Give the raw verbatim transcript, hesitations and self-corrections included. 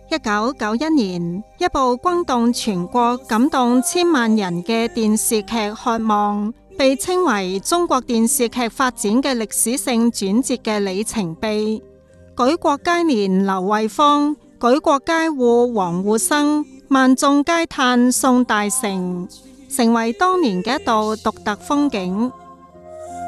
一九九一年，一部轟動全國、感動千萬人嘅電視劇《渴望》，被稱為中國電視劇發展嘅歷史性轉折嘅里程碑。舉國皆憐劉慧芳，舉國皆護王滬生，萬眾皆嘆宋大成，成為當年嘅一道獨特風景。